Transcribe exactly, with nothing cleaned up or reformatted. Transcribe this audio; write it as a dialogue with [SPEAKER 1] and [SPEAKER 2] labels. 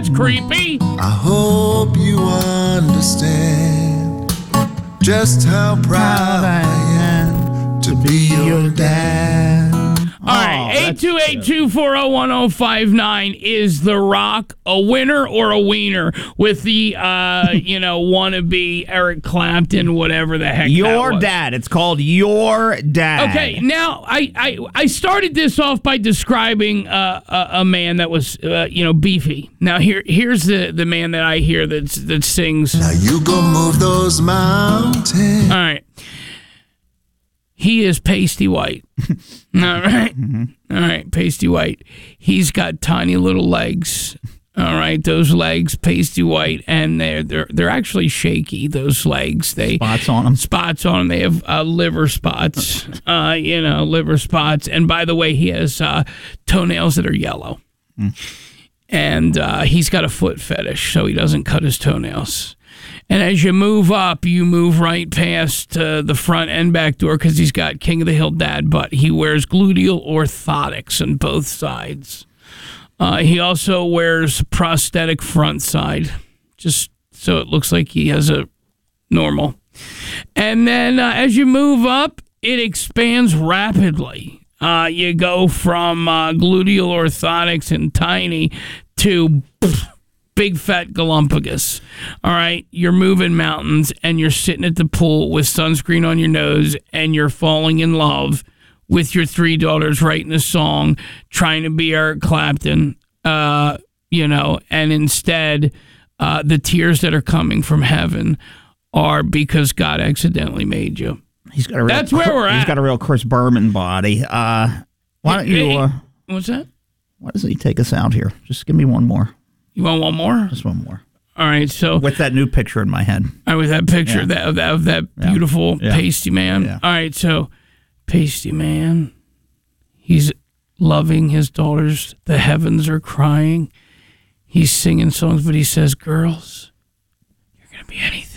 [SPEAKER 1] that's creepy.
[SPEAKER 2] I hope you understand just how proud I am to be your dad.
[SPEAKER 1] All right, eight two eight, two four zero, one zero five nine. Is The Rock a winner or a wiener with the, uh, you know, wannabe Eric Clapton, whatever the heck
[SPEAKER 3] Your
[SPEAKER 1] that was.
[SPEAKER 3] Dad. It's called Your Dad.
[SPEAKER 1] Okay, now I, I, I started this off by describing uh, a, a man that was, uh, you know, beefy. Now here here's the, the man that I hear that's, that sings.
[SPEAKER 2] Now you go move those mountains.
[SPEAKER 1] All right. He is pasty white. All right.
[SPEAKER 3] Mm-hmm.
[SPEAKER 1] All right, pasty white. He's got tiny little legs. All right, those legs, pasty white, and they're they're they're actually shaky. Those legs, they
[SPEAKER 3] Spots on them.
[SPEAKER 1] spots on them. They have uh, liver spots. Uh, you know, liver spots. And by the way, he has uh, toenails that are yellow.
[SPEAKER 3] Mm.
[SPEAKER 1] And uh, he's got a foot fetish, so he doesn't cut his toenails. And as you move up, you move right past uh, the front and back door because he's got King of the Hill dad butt. He wears gluteal orthotics on both sides. Uh, he also wears prosthetic front side, just so it looks like he has a normal. And then uh, as you move up, it expands rapidly. Uh, you go from uh, gluteal orthotics and tiny to pff, big fat galumpagus. All right, you're moving mountains and you're sitting at the pool with sunscreen on your nose and you're falling in love with your three daughters writing a song, trying to be Eric Clapton, uh, you know, and instead uh, the tears that are coming from heaven are because God accidentally made you.
[SPEAKER 3] He's got a real,
[SPEAKER 1] That's where we're at.
[SPEAKER 3] He's got a real Chris Berman body. Uh, why don't you? Uh,
[SPEAKER 1] What's that?
[SPEAKER 3] why doesn't he take us out here? Just give me one more.
[SPEAKER 1] You want one more?
[SPEAKER 3] Just one more.
[SPEAKER 1] All right, so
[SPEAKER 3] With that new picture in my head.
[SPEAKER 1] all right, with that picture
[SPEAKER 3] Yeah.
[SPEAKER 1] of that of that, of that
[SPEAKER 3] Yeah.
[SPEAKER 1] beautiful
[SPEAKER 3] Yeah.
[SPEAKER 1] pasty man.
[SPEAKER 3] Yeah.
[SPEAKER 1] All right, so pasty man, he's loving his daughters. The heavens are crying. He's singing songs, but he says, "Girls, you're gonna be anything."